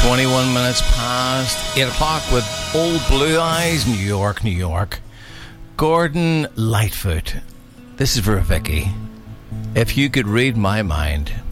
21 minutes past 8 o'clock with Old Blue Eyes, New York, New York. Gordon Lightfoot. This is for Vicky. If you could read my mind,